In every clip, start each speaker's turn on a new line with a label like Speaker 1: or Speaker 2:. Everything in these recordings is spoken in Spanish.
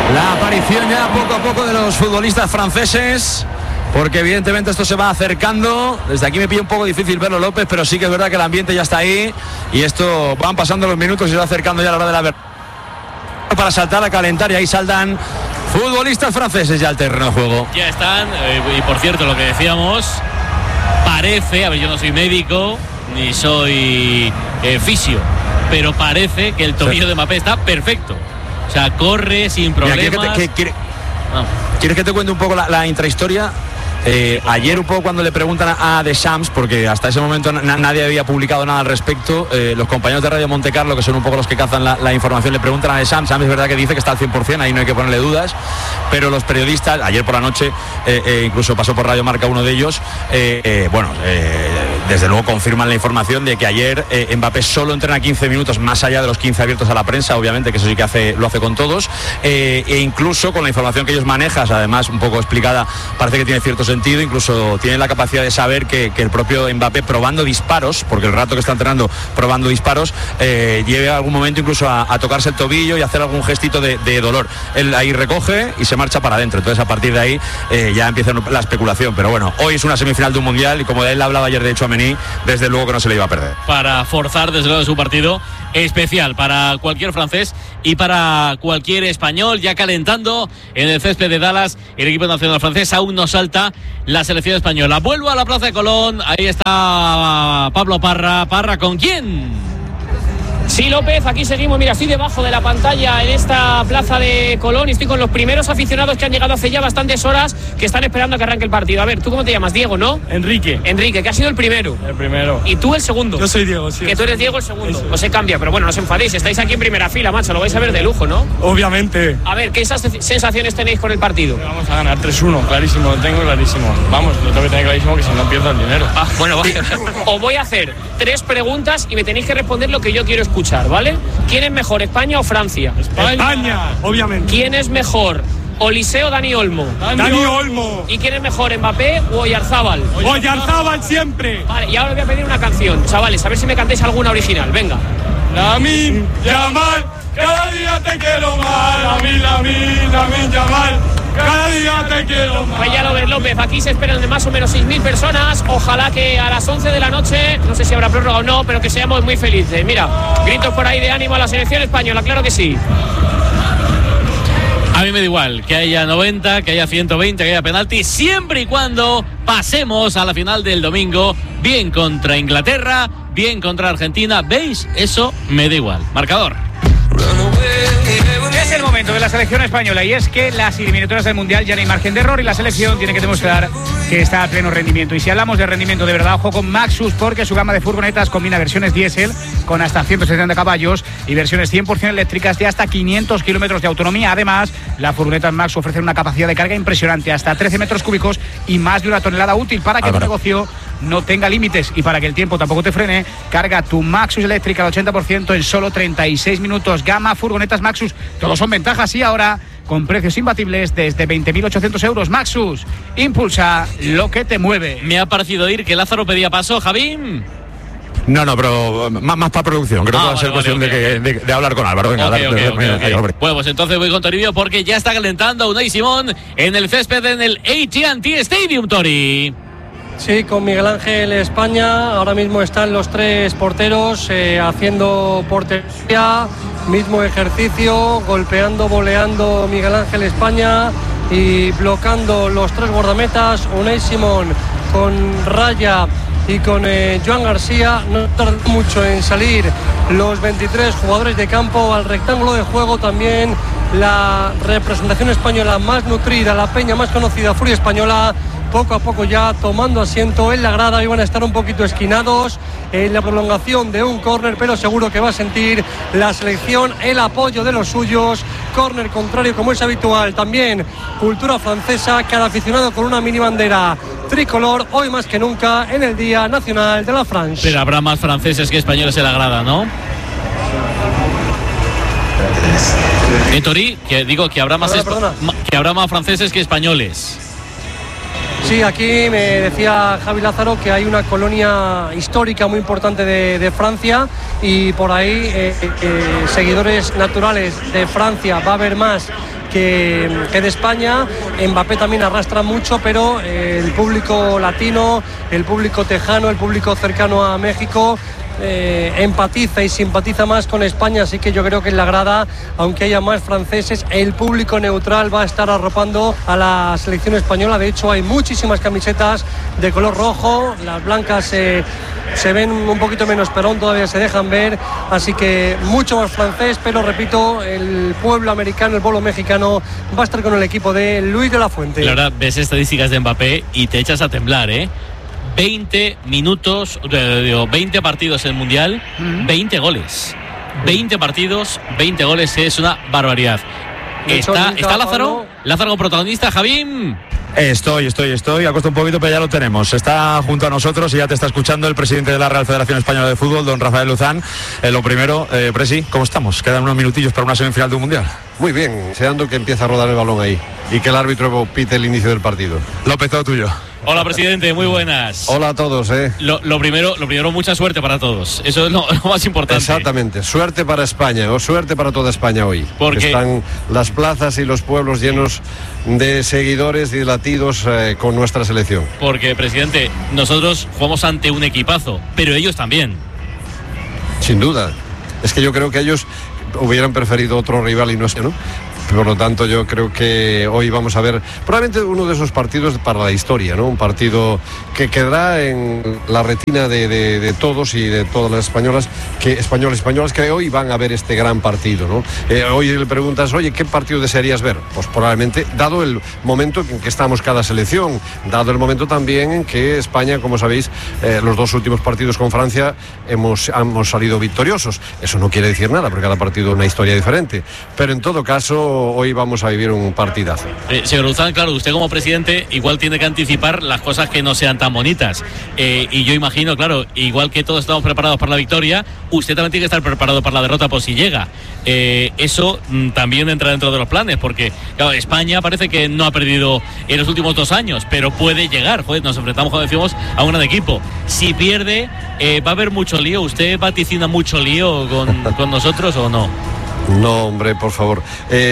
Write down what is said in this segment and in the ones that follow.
Speaker 1: la aparición ya poco a poco de los futbolistas franceses, porque evidentemente esto se va acercando. Desde aquí me pilla un poco difícil verlo, López, pero sí que es verdad que el ambiente ya está ahí y esto van pasando los minutos y se va acercando ya la hora de la verdad para saltar a calentar, y ahí saltan futbolistas franceses ya al terreno de juego.
Speaker 2: Ya están, y por cierto, lo que decíamos, parece, a ver, yo no soy médico ni soy fisio, pero parece que el tobillo de Mbappé está perfecto. O sea, corre sin problemas.
Speaker 1: ¿Quieres que te cuente un poco la intrahistoria? Ayer un poco cuando le preguntan a Deschamps, porque hasta ese momento nadie había publicado nada al respecto, los compañeros de Radio Monte Carlo, que son un poco los que cazan la información, le preguntan a Deschamps. Es verdad que dice que está al 100%, ahí no hay que ponerle dudas, pero los periodistas, ayer por la noche, incluso pasó por Radio Marca uno de ellos, desde luego confirman la información de que ayer Mbappé solo entrena 15 minutos, más allá de los 15 abiertos a la prensa, obviamente, que eso sí que lo hace con todos, e incluso con la información que ellos manejan, además un poco explicada, parece que tiene cierto sentido, incluso tiene la capacidad de saber que el propio Mbappé, probando disparos, porque el rato que está entrenando probando disparos, lleve algún momento incluso a tocarse el tobillo y hacer algún gestito de dolor. Él ahí recoge y se marcha para adentro, entonces a partir de ahí ya empieza la especulación, pero bueno, hoy es una semifinal de un mundial y como él hablaba ayer de Tchouaméni, desde luego que no se le iba a perder.
Speaker 2: Para forzar desde luego su partido especial para cualquier francés y para cualquier español, ya calentando en el césped de Dallas el equipo nacional francés. Aún no salta la selección española. Vuelvo a la Plaza de Colón, ahí está Pablo Parra. Parra, ¿con quién?
Speaker 3: Sí, López, aquí seguimos, mira, estoy debajo de la pantalla en esta Plaza de Colón y estoy con los primeros aficionados que han llegado hace ya bastantes horas, que están esperando a que arranque el partido. A ver, ¿tú cómo te llamas? Diego, ¿no?
Speaker 4: Enrique,
Speaker 3: que ha sido el primero.
Speaker 4: El primero.
Speaker 3: ¿Y tú el segundo?
Speaker 4: Yo soy Diego, sí.
Speaker 3: Que tú eres Diego el segundo. No se cambia, pero bueno, no os enfadéis, estáis aquí en primera fila, macho, lo vais a ver de lujo, ¿no?
Speaker 4: Obviamente.
Speaker 3: A ver, ¿qué sensaciones tenéis con el partido?
Speaker 4: Vamos a ganar 3-1, clarísimo, lo tengo clarísimo. Vamos, lo tengo que tener clarísimo, que si no pierdo el dinero.
Speaker 3: Bueno, vale. Os voy a hacer 3 preguntas y me tenéis que responder lo que yo quiero escuchar, ¿vale? ¿Quién es mejor, España o Francia?
Speaker 4: España, obviamente.
Speaker 3: ¿Quién es mejor, Oliseh o Dani Olmo?
Speaker 4: Dani Olmo.
Speaker 3: ¿Y quién es mejor, Mbappé o Oyarzábal?
Speaker 4: Oyarzábal siempre.
Speaker 3: Vale, y ahora os voy a pedir una canción, chavales, a ver si me cantáis alguna original, venga.
Speaker 4: Lamine Yamal, cada día te quiero más. Lamine Yamal, cada día te quiero más.
Speaker 3: Pues ya lo ves, López, aquí se esperan de más o menos 6.000 personas. Ojalá que a las 11 de la noche, no sé si habrá prórroga o no, pero que seamos muy felices. Mira, gritos por ahí de ánimo a la selección española, claro que sí.
Speaker 2: A mí me da igual que haya 90, que haya 120, que haya penalti, siempre y cuando pasemos a la final del domingo, bien contra Inglaterra, bien contra Argentina. ¿Veis? Eso me da igual. Marcador.
Speaker 5: Es el momento de la selección española y es que las eliminatorias del Mundial ya no hay margen de error y la selección tiene que demostrar que está a pleno rendimiento. Y si hablamos de rendimiento de verdad, ojo con Maxus, porque su gama de furgonetas combina versiones diésel con hasta 170 caballos y versiones 100% eléctricas de hasta 500 kilómetros de autonomía. Además, la furgoneta Maxus ofrece una capacidad de carga impresionante, hasta 13 metros cúbicos y más de 1 tonelada útil, para que tu negocio no tenga límites y para que el tiempo tampoco te frene. Carga tu Maxus eléctrica al 80% en solo 36 minutos. Gama furgonetas Maxus, todos son ventajas y ahora con precios imbatibles desde 20.800 euros. Maxus, impulsa lo que te mueve.
Speaker 2: Me ha parecido oír que Lázaro pedía paso, Javín.
Speaker 1: No, pero más para producción. Creo que va a ser cuestión de hablar con Álvaro. Venga,
Speaker 2: Bueno, pues entonces voy con Toribio porque ya está calentando Unai Simón en el césped en el AT&T Stadium, Tori.
Speaker 6: Sí, con Miguel Ángel España. Ahora mismo están los 3 porteros haciendo portería, mismo ejercicio, golpeando, voleando Miguel Ángel España y bloqueando los 3 guardametas. Unai Simón con Raya y con Joan García. No tardó mucho en salir los 23 jugadores de campo al rectángulo de juego. También la representación española más nutrida, la peña más conocida, Furia Española, poco a poco ya tomando asiento en la grada. Iban a estar un poquito esquinados en la prolongación de un córner, pero seguro que va a sentir la selección el apoyo de los suyos. Córner contrario, como es habitual. También cultura francesa, cada aficionado con una mini bandera tricolor, hoy más que nunca en el Día Nacional de la France.
Speaker 2: Pero habrá más franceses que españoles en la grada, ¿no? Tori, que digo que habrá más franceses que españoles.
Speaker 6: Sí, aquí me decía Javi Lázaro que hay una colonia histórica muy importante de Francia y por ahí seguidores naturales de Francia va a haber más que de España. Mbappé también arrastra mucho, pero el público latino, el público tejano, el público cercano a México empatiza y simpatiza más con España, así que yo creo que en la grada, aunque haya más franceses, el público neutral va a estar arropando a la selección española. De hecho, hay muchísimas camisetas de color rojo, las blancas se ven un poquito menos, pero aún todavía se dejan ver, así que mucho más francés, pero repito, el pueblo americano, el pueblo mexicano va a estar con el equipo de Luis de la Fuente.
Speaker 2: La verdad, ves estadísticas de Mbappé y te echas a temblar, 20 partidos en el Mundial, 20 goles. 20 partidos, 20 goles, es una barbaridad. ¿Está Lázaro? ¿Lázaro protagonista, Javín?
Speaker 1: Estoy. Ha costado un poquito, pero ya lo tenemos. Está junto a nosotros y ya te está escuchando el presidente de la Real Federación Española de Fútbol, don Rafael Luzán. Lo primero, Presi, ¿cómo estamos? Quedan unos minutillos para una semifinal de un Mundial.
Speaker 7: Muy bien, deseando que empiece a rodar el balón ahí y que el árbitro pite el inicio del partido.
Speaker 1: López, todo tuyo.
Speaker 2: Hola, presidente, muy buenas.
Speaker 7: Hola a todos.
Speaker 2: Lo primero, mucha suerte para todos. Eso es lo más importante.
Speaker 7: Exactamente, suerte para España, o suerte para toda España hoy. Porque están las plazas y los pueblos llenos de seguidores y latidos con nuestra selección.
Speaker 2: Porque, presidente, nosotros jugamos ante un equipazo, pero ellos también.
Speaker 7: Sin duda. Es que yo creo que ellos hubieran preferido otro rival y no este, ¿no? Por lo tanto, yo creo que hoy vamos a ver probablemente uno de esos partidos para la historia, ¿no? Un partido que quedará en la retina de todos y de todas las españolas que hoy van a ver este gran partido, ¿no? Hoy le preguntas, oye, ¿qué partido desearías ver? Pues probablemente, dado el momento en que estamos cada selección, dado el momento también en que España, como sabéis, los dos últimos partidos con Francia hemos salido victoriosos. Eso no quiere decir nada, porque cada partido es una historia diferente. Pero en todo caso, hoy vamos a vivir un partidazo.
Speaker 2: Señor Luzán, claro, usted como presidente igual tiene que anticipar las cosas que no sean tan bonitas. Y yo imagino, claro, igual que todos estamos preparados para la victoria, usted también tiene que estar preparado para la derrota por si llega. Eso también entra dentro de los planes, porque claro, España parece que no ha perdido en los últimos 2 años, pero puede llegar. Nos enfrentamos, como decimos, a un gran equipo. Si pierde, va a haber mucho lío. ¿Usted vaticina mucho lío con nosotros o no?
Speaker 7: No, hombre, por favor.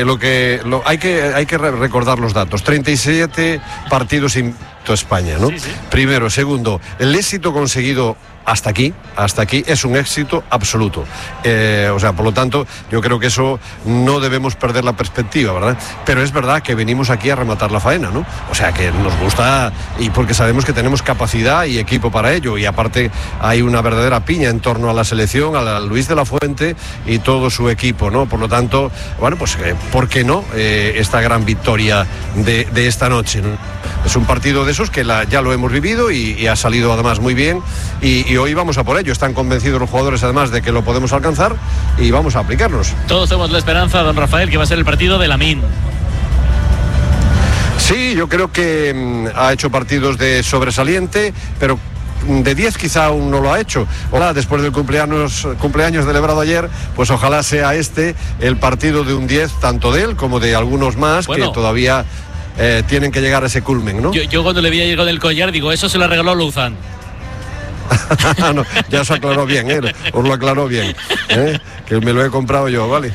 Speaker 7: Hay que recordar los datos. 37 partidos invicto España, ¿no? Sí. Primero. Segundo, el éxito conseguido hasta aquí es un éxito absoluto. Por lo tanto, yo creo que eso no debemos perder la perspectiva, ¿verdad? Pero es verdad que venimos aquí a rematar la faena, ¿no? O sea, que nos gusta y porque sabemos que tenemos capacidad y equipo para ello. Y aparte hay una verdadera piña en torno a la selección, a Luis de la Fuente y todo su equipo, ¿no? Por lo tanto, bueno, pues ¿por qué no esta gran victoria de esta noche, ¿no? Es un partido de esos que ya lo hemos vivido y ha salido además muy bien y hoy vamos a por ello. Están convencidos los jugadores además de que lo podemos alcanzar y vamos a aplicarnos.
Speaker 2: Todos tenemos la esperanza, don Rafael, que va a ser el partido de Lamine.
Speaker 7: Sí, yo creo que ha hecho partidos de sobresaliente, pero de 10 quizá aún no lo ha hecho. Ojalá después del cumpleaños celebrado ayer, pues ojalá sea el partido de un 10, tanto de él como de algunos más, que todavía tienen que llegar a ese culmen, ¿no?
Speaker 2: Yo cuando le vi ayer con el collar, digo, eso se lo regaló Luzán.
Speaker 7: No, ya os aclaró bien, os lo aclaró bien, que me lo he comprado yo, ¿vale?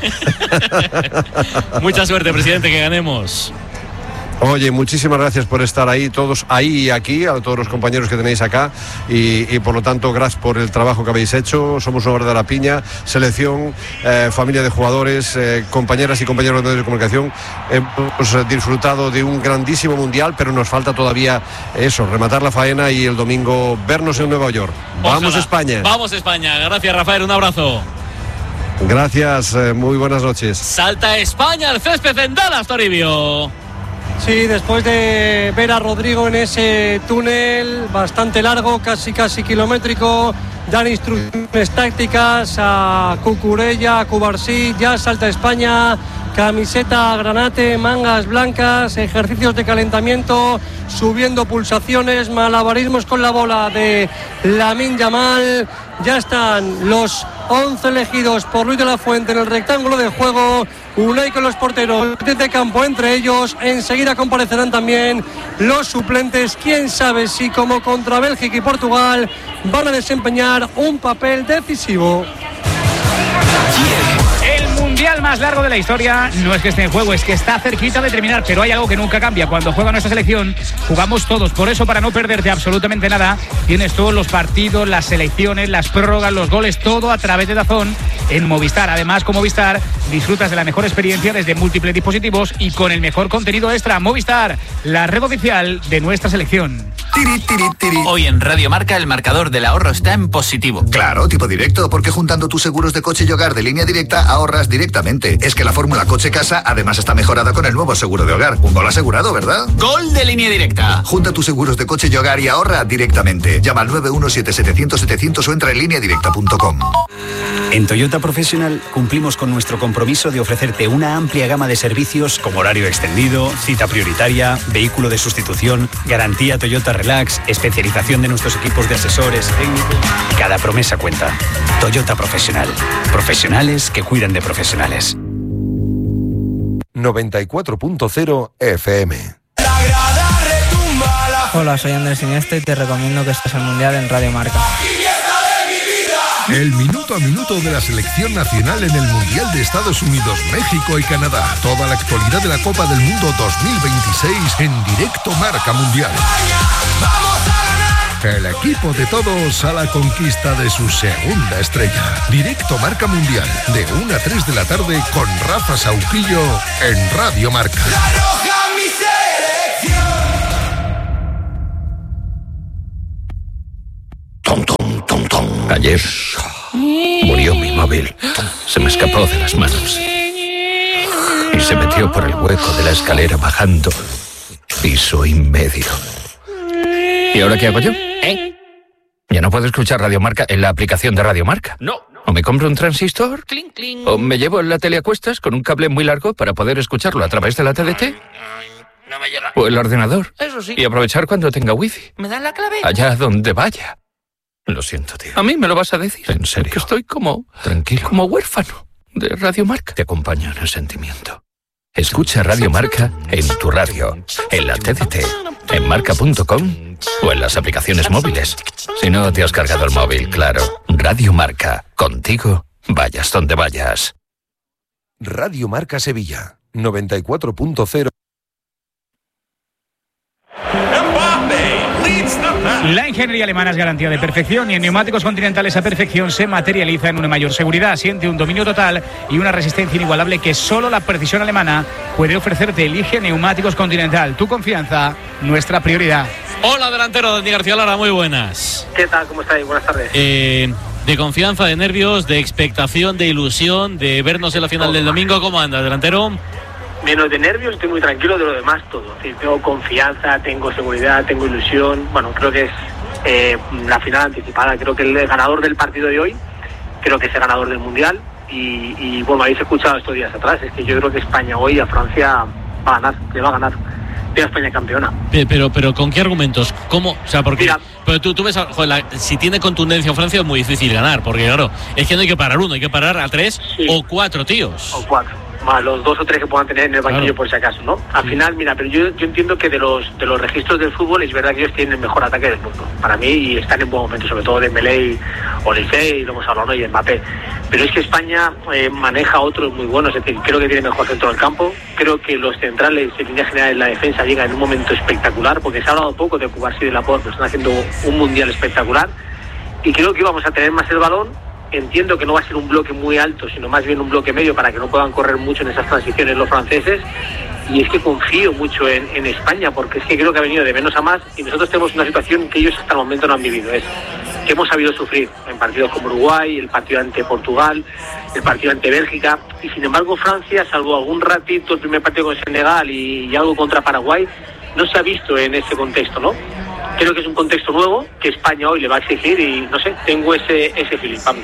Speaker 2: Mucha suerte, presidente, que ganemos.
Speaker 7: Oye, muchísimas gracias por estar ahí, todos ahí y aquí, a todos los compañeros que tenéis acá y por lo tanto, gracias por el trabajo que habéis hecho. Somos una verdadera piña, selección, familia de jugadores, compañeras y compañeros de medios de comunicación. Hemos disfrutado de un grandísimo mundial, pero nos falta todavía eso, rematar la faena y el domingo vernos en Nueva York. ¡Vamos España!
Speaker 2: ¡Vamos España! Gracias, Rafael, un abrazo.
Speaker 7: Gracias, muy buenas noches.
Speaker 2: Salta España al césped en Dallas, Toribio.
Speaker 6: Sí, después de ver a Rodrigo en ese túnel bastante largo, casi kilométrico, dan instrucciones tácticas a Cucurella, a Cubarsí, ya salta España, camiseta granate, mangas blancas, ejercicios de calentamiento, subiendo pulsaciones, malabarismos con la bola de Lamine Yamal. Ya están los 11 elegidos por Luis de la Fuente en el rectángulo de juego. Unai con los porteros de campo entre ellos. Enseguida comparecerán también los suplentes. Quién sabe si como contra Bélgica y Portugal van a desempeñar un papel decisivo.
Speaker 5: El Mundial más largo de la historia no es que esté en juego, es que está cerquita de terminar, pero hay algo que nunca cambia. Cuando juega nuestra selección, jugamos todos. Por eso, para no perderte absolutamente nada, tienes todos los partidos, las selecciones, las prórrogas, los goles, todo a través de DAZN en Movistar. Además, con Movistar disfrutas de la mejor experiencia desde múltiples dispositivos y con el mejor contenido extra. Movistar, la red oficial de nuestra selección.
Speaker 8: Hoy en Radio Marca el marcador del ahorro está en positivo.
Speaker 9: Claro, tipo directo, porque juntando tus seguros de coche y hogar de Línea Directa ahorras directamente. Es que la fórmula coche-casa además está mejorada con el nuevo seguro de hogar. Un gol asegurado, ¿verdad?
Speaker 8: ¡Gol de Línea Directa!
Speaker 9: Junta tus seguros de coche y hogar y ahorra directamente. Llama al 917-700-700 o entra en lineadirecta.com.
Speaker 10: En Toyota Professional cumplimos con nuestro compromiso de ofrecerte una amplia gama de servicios como horario extendido, cita prioritaria, vehículo de sustitución, garantía Toyota Relax, especialización de nuestros equipos de asesores técnicos. Cada promesa cuenta. Toyota Professional. Profesionales que cuidan de profesionales.
Speaker 11: 94.0 FM.
Speaker 12: Hola, soy Andrés Iniesta y te recomiendo que estés al Mundial en Radio Marca.
Speaker 11: El minuto a minuto de la selección nacional en el Mundial de Estados Unidos, México y Canadá. Toda la actualidad de la Copa del Mundo 2026 en directo Marca Mundial. El equipo de todos a la conquista de su segunda estrella. Directo Marca Mundial, de 1 a 3 de la tarde con Rafa Sauquillo en Radio Marca.
Speaker 13: Ayer murió mi móvil. Se me escapó de las manos y se metió por el hueco de la escalera bajando piso y medio. ¿Y ahora qué hago yo? ¿Ya no puedo escuchar Radio Marca en la aplicación de Radio Marca?
Speaker 2: No.
Speaker 13: ¿O me compro un transistor? ¿O me llevo la tele a cuestas con un cable muy largo para poder escucharlo a través de la TDT?
Speaker 2: No me llega.
Speaker 13: ¿O el ordenador?
Speaker 2: Eso sí.
Speaker 13: Y aprovechar cuando tenga wifi.
Speaker 2: ¿Me dan la clave?
Speaker 13: Allá donde vaya. Lo siento, tío. ¿A mí me lo vas a decir? ¿En serio? Que estoy como... Tranquilo. Como huérfano de Radio Marca. Te acompaño en el sentimiento. Escucha Radio Marca en tu radio, en la TDT, en marca.com o en las aplicaciones móviles. Si no te has cargado el móvil, claro. Radio Marca. Contigo, vayas donde vayas.
Speaker 11: Radio Marca Sevilla, 94.0.
Speaker 5: La ingeniería alemana es garantía de perfección y en neumáticos Continental esa perfección se materializa en una mayor seguridad. Siente un dominio total y una resistencia inigualable que solo la precisión alemana puede ofrecerte. Elige Neumáticos Continental. Tu confianza, nuestra prioridad.
Speaker 2: Hola, delantero Dani García Lara, muy buenas.
Speaker 14: ¿Qué tal? ¿Cómo estáis? Buenas tardes.
Speaker 2: De confianza, de nervios, de expectación, de ilusión, de vernos en la final del domingo. ¿Cómo andas, delantero?
Speaker 14: Menos de nervios, estoy muy tranquilo, de lo demás todo. Es decir, tengo confianza, tengo seguridad, tengo ilusión. Bueno, creo que es la final anticipada. Creo que el ganador del partido de hoy, creo que es el ganador del Mundial. Y bueno, habéis escuchado estos días atrás, es que yo creo que España hoy a Francia va a ganar, le va a ganar. Veo a España campeona.
Speaker 2: Pero ¿con qué argumentos? ¿Cómo? O sea, porque mira, pero tú ves, joder, si tiene contundencia Francia es muy difícil ganar, porque claro, es que no hay que parar uno, hay que parar a 3 o 4 tíos.
Speaker 14: O 4. Más los 2 o 3 que puedan tener en el banquillo, claro, por si acaso, ¿no? Al final, mira, pero yo entiendo que de los registros del fútbol es verdad que ellos tienen el mejor ataque del mundo. Para mí, y están en buen momento, sobre todo Dembélé y Olise, y lo hemos hablado, ¿no? Y Mbappé. Pero es que España maneja otros muy buenos, es decir, creo que tiene mejor centro del campo. Creo que los centrales, en línea general, en la defensa llegan en un momento espectacular, porque se ha hablado poco de Cubarsí y de Laporte, pero están haciendo un mundial espectacular. Y creo que vamos a tener más el balón. Entiendo que no va a ser un bloque muy alto, sino más bien un bloque medio para que no puedan correr mucho en esas transiciones los franceses. Y es que confío mucho en España, porque es que creo que ha venido de menos a más y nosotros tenemos una situación que ellos hasta el momento no han vivido. Es que hemos sabido sufrir en partidos como Uruguay, el partido ante Portugal, el partido ante Bélgica. Y sin embargo Francia, salvo algún ratito el primer partido con Senegal y algo contra Paraguay, no se ha visto en ese contexto, ¿no? Creo que es un contexto nuevo que España hoy le va a exigir y no sé, tengo ese feeling, Pablo.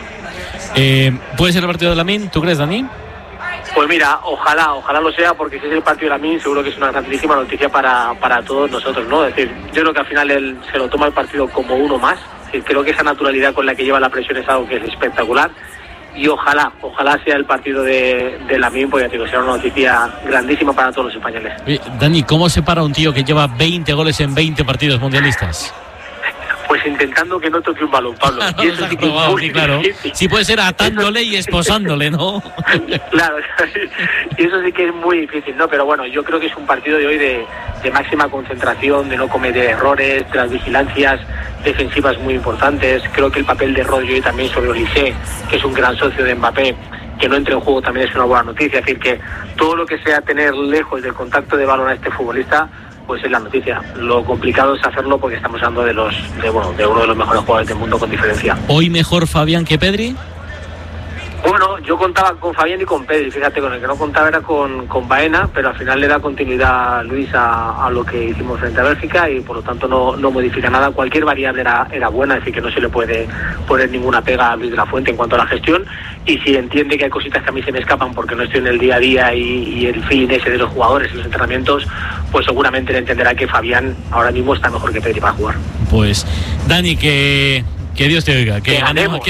Speaker 2: ¿Puede ser el partido de Lamine? ¿Tú crees, Dani?
Speaker 14: Pues mira, ojalá lo sea, porque si es el partido de Lamine seguro que es una grandísima noticia para todos nosotros, ¿no? Es decir, yo creo que al final él se lo toma el partido como uno más. Es decir, creo que esa naturalidad con la que lleva la presión es algo que es espectacular. Y ojalá sea el partido de Lamine, porque ya te digo, será una noticia grandísima para todos los españoles.
Speaker 2: Dani, ¿cómo se para un tío que lleva 20 goles en 20 partidos mundialistas?
Speaker 14: Pues Pues intentando que no toque un balón, Pablo. Y eso sí que es muy difícil.
Speaker 2: Sí, puede ser atándole y esposándole, ¿no?
Speaker 14: Claro, y eso sí que es muy difícil, ¿no? Pero bueno, yo creo que es un partido de hoy de máxima concentración, de no cometer errores, de las vigilancias defensivas muy importantes. Creo que el papel de Rodri hoy también sobre Olise, que es un gran socio de Mbappé, que no entre en juego también es una buena noticia. Es decir, que todo lo que sea tener lejos del contacto de balón a este futbolista, pues es la noticia. Lo complicado es hacerlo porque estamos hablando de uno de los mejores jugadores del mundo con diferencia.
Speaker 2: ¿Hoy mejor Fabián que Pedri?
Speaker 14: Bueno, yo contaba con Fabián y con Pedri, fíjate, con el que no contaba era con Baena, pero al final le da continuidad Luis a lo que hicimos frente a Bélgica y por lo tanto no modifica nada. Cualquier variable era buena, es decir, que no se le puede poner ninguna pega a Luis de la Fuente en cuanto a la gestión, y si entiende que hay cositas que a mí se me escapan porque no estoy en el día a día y el feeling ese de los jugadores y los entrenamientos, pues seguramente le entenderá que Fabián ahora mismo está mejor que Pedri para jugar.
Speaker 2: Pues Dani, que Dios te oiga, que ganemos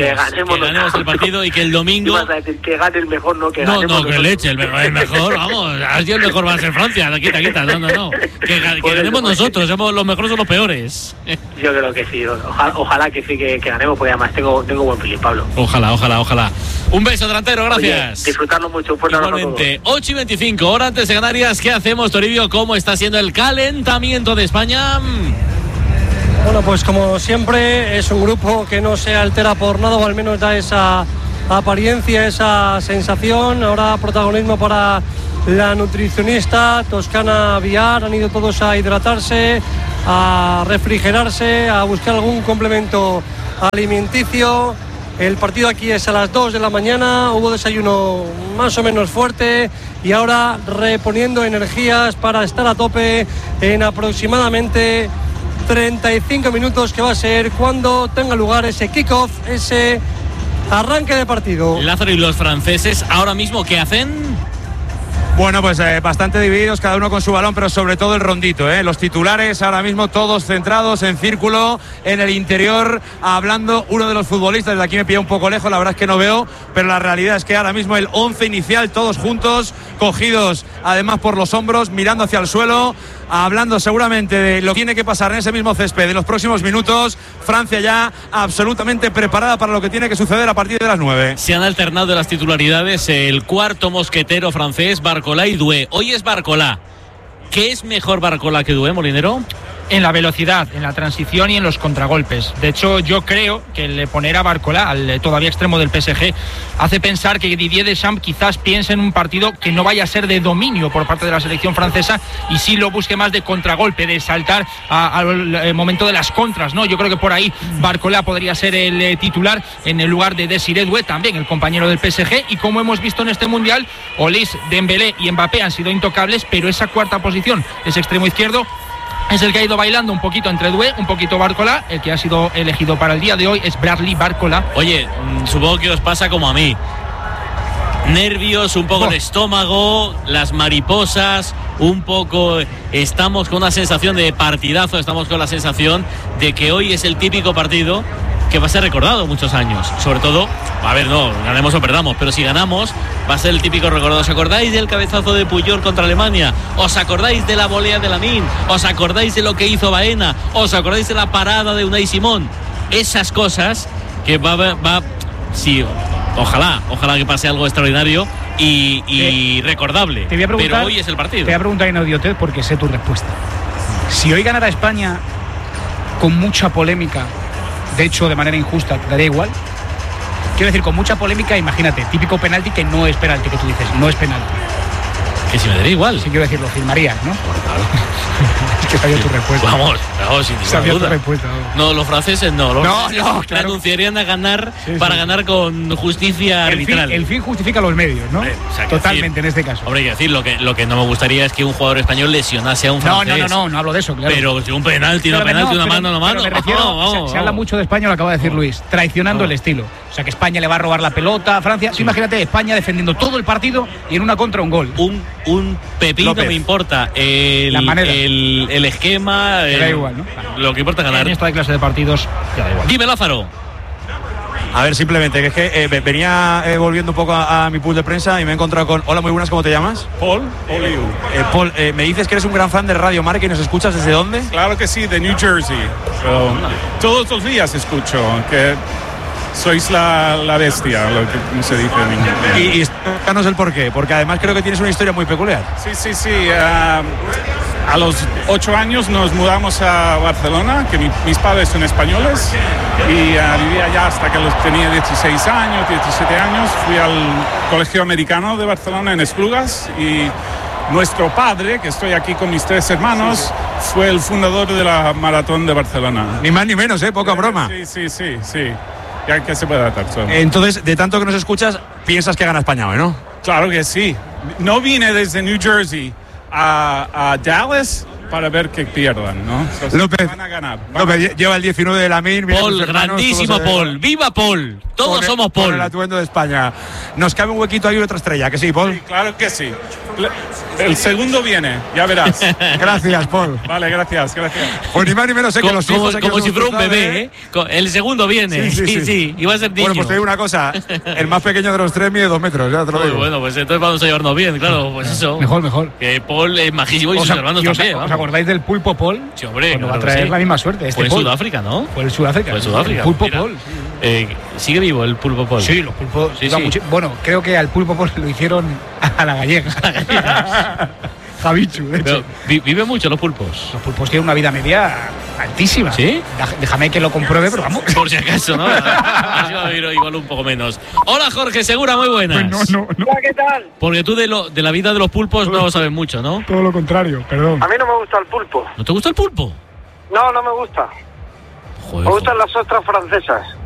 Speaker 2: el partido y que el domingo...
Speaker 14: Ibas a decir que gane el mejor, no que ganemos.
Speaker 2: No, que leche, el mejor, vamos, así el mejor va a ser Francia, quita, no. Que ganemos nosotros, somos los mejores o los peores.
Speaker 14: Yo creo que sí, ojalá que sí, que ganemos, porque además tengo buen feeling, Pablo.
Speaker 2: Ojalá. Un beso, delantero, gracias.
Speaker 14: Oye, disfrutarlo mucho, fuerte abrazo a todos.
Speaker 2: Igualmente, 8:25, hora antes de Canarias. ¿Qué hacemos, Toribio? ¿Cómo está siendo el calentamiento de España?
Speaker 6: Bueno, pues como siempre es un grupo que no se altera por nada, o al menos da esa apariencia, esa sensación. Ahora protagonismo para la nutricionista Toscana Villar. Han ido todos a hidratarse, a refrigerarse, a buscar algún complemento alimenticio. El partido aquí es a las 2 de la mañana, hubo desayuno más o menos fuerte y ahora reponiendo energías para estar a tope en aproximadamente 35 minutos, que va a ser cuando tenga lugar ese kick-off, ese arranque de partido.
Speaker 2: Lázaro, ¿y los franceses ahora mismo qué hacen?
Speaker 15: Bueno, pues bastante divididos, cada uno con su balón, pero sobre todo el rondito, los titulares ahora mismo todos centrados en círculo, en el interior, hablando uno de los futbolistas. Desde aquí me pilla un poco lejos, la verdad es que no veo, pero la realidad es que ahora mismo el 11 inicial, todos juntos, cogidos además por los hombros, mirando hacia el suelo, hablando seguramente de lo que tiene que pasar en ese mismo césped en los próximos minutos. Francia ya absolutamente preparada para lo que tiene que suceder a partir de las 9.
Speaker 2: Se han alternado las titularidades el cuarto mosquetero francés, Barcola y Doué. Hoy es Barcola. ¿Qué es mejor Barcola que Doué, Molinero?
Speaker 16: En la velocidad, en la transición y en los contragolpes. De hecho, yo creo que el poner a Barcola, al todavía extremo del PSG, hace pensar que Didier Deschamps quizás piense en un partido que no vaya a ser de dominio por parte de la selección francesa y sí lo busque más de contragolpe, de saltar al momento de las contras, ¿no? Yo creo que por ahí Barcola podría ser el titular en el lugar de Désiré Doué, también el compañero del PSG, y como hemos visto en este Mundial, Olise, Dembélé y Mbappé han sido intocables, pero esa cuarta posición, ese extremo izquierdo, es el que ha ido bailando un poquito entre Doué, un poquito Barcola. El que ha sido elegido para el día de hoy es Bradley Barcola.
Speaker 2: Oye, supongo que os pasa como a mí. Nervios, un poco de estómago, las mariposas, un poco... Estamos con una sensación de partidazo, estamos con la sensación de que hoy es el típico partido que va a ser recordado muchos años. Sobre todo, a ver, no, ganemos o perdamos, pero si ganamos va a ser el típico recordado. ¿Os acordáis del cabezazo de Puyol contra Alemania? ¿Os acordáis de la volea de Lamine? ¿Os acordáis de lo que hizo Baena? ¿Os acordáis de la parada de Unai Simón? Esas cosas que sí, ojalá que pase algo extraordinario y recordable.
Speaker 5: Te voy a preguntar,
Speaker 2: pero hoy es el partido.
Speaker 5: Te voy a preguntar en audiotec porque sé tu respuesta. Si hoy ganara España con mucha polémica, de hecho de manera injusta, ¿te daría igual? Quiero decir, con mucha polémica, imagínate, típico penalti que no es penalti, que tú dices, no es penalti.
Speaker 2: Que si me daría igual.
Speaker 5: Sí, quiero decir, lo firmarías, ¿no?
Speaker 2: Claro.
Speaker 5: Es que sabía tu respuesta.
Speaker 2: Vamos, sin
Speaker 5: sabía
Speaker 2: duda.
Speaker 5: Tu respuesta.
Speaker 2: No, los franceses no. Los franceses
Speaker 5: claro.
Speaker 2: renunciarían a ganar para ganar con justicia arbitral.
Speaker 5: El fin justifica los medios, ¿no? Totalmente, en este caso.
Speaker 2: Hombre, hay que decir, lo que no me gustaría es que un jugador español lesionase a un francés.
Speaker 5: No hablo de eso, claro.
Speaker 2: Pero si un penalti, una mano.
Speaker 5: Me refiero, se habla mucho de España, lo acaba de decir Luis, traicionando el estilo. O sea, que España le va a robar la pelota a Francia. Sí. Imagínate, España defendiendo todo el partido y en una contra un gol.
Speaker 2: Un pepino López. Me importa el esquema.
Speaker 5: Da igual, ¿no?
Speaker 2: Lo que importa es ganar.
Speaker 16: En esta clase de partidos, ya da igual.
Speaker 2: Dime, Lázaro.
Speaker 15: A ver, simplemente, que es que venía volviendo un poco a mi pool de prensa y me he encontrado con... Hola, muy buenas, ¿cómo te llamas?
Speaker 17: Paul Oliu.
Speaker 15: Paul, me dices que eres un gran fan de Radio Marca y nos escuchas ¿desde dónde?
Speaker 17: Claro que sí, de New Jersey. Todos los días escucho, que sois la bestia, lo que se dice en inglés.
Speaker 15: Y explícanos el porqué, porque además creo que tienes una historia muy peculiar.
Speaker 17: Sí. A los 8 años nos mudamos a Barcelona, que mis padres son españoles, y viví allá hasta que tenía 16 años, 17 años. Fui al Colegio Americano de Barcelona en Esplugas y nuestro padre, que estoy aquí con mis 3 hermanos, fue el fundador de la Maratón de Barcelona.
Speaker 15: Ni más ni menos, poca broma.
Speaker 17: Sí. Ya que se puede adaptar.
Speaker 15: Entonces, de tanto que nos escuchas, piensas que gana España hoy, ¿no?
Speaker 17: Claro que sí. No vine desde New Jersey a Dallas para ver que pierdan, ¿no?
Speaker 15: López,
Speaker 17: van a ganar.
Speaker 15: López lleva el 19 de Lamin.
Speaker 2: Paul, grandísimo Paul. ¡Viva Paul! Todos somos Paul.
Speaker 15: Con el atuendo de España. Nos cabe un huequito ahí y otra estrella, ¿que sí, Paul?
Speaker 17: Sí, claro que sí. El segundo viene, ya verás.
Speaker 15: Gracias, Paul.
Speaker 17: Vale, gracias.
Speaker 15: Pues ni más ni menos, que los hijos...
Speaker 2: Como si fuera un bebé, El segundo viene. Sí. Y va a ser niño.
Speaker 15: Bueno, pues te digo una cosa. El más pequeño de los 3 mide 2 metros, ya te lo digo.
Speaker 2: Bueno, pues entonces vamos a llevarnos bien, claro. Pues eso.
Speaker 5: Mejor.
Speaker 2: Que Paul es majísimo y sus hermanos también.
Speaker 5: ¿Os acordáis del Pulpo Paul?
Speaker 2: Sí, hombre.
Speaker 5: Cuando va a traer la misma suerte.
Speaker 2: Fue en Sudáfrica, ¿no?
Speaker 5: Fue en Sudáfrica.
Speaker 2: El
Speaker 5: Pulpo Paul.
Speaker 2: ¿Sigue vivo el Pulpo Paul?
Speaker 5: Sí, los pulpos.
Speaker 2: Sí.
Speaker 5: Bueno, creo que al Pulpo Paul lo hicieron a la gallega. Javichu, de hecho.
Speaker 2: ¿Viven mucho los pulpos?
Speaker 5: Los pulpos tienen una vida media altísima.
Speaker 2: ¿Sí?
Speaker 5: Déjame que lo compruebe, pero vamos.
Speaker 2: Por si acaso, ¿no? Así va a vivir igual un poco menos. Hola, Jorge Segura, muy buenas.
Speaker 5: Pues no.
Speaker 18: ¿Qué tal?
Speaker 2: Porque tú de la vida de los pulpos no sabes mucho, ¿no?
Speaker 5: Todo lo contrario, perdón.
Speaker 18: A mí no me gusta el pulpo.
Speaker 2: ¿No te gusta el pulpo?
Speaker 18: No me gusta.
Speaker 2: Joder,
Speaker 18: me gustan las ostras francesas.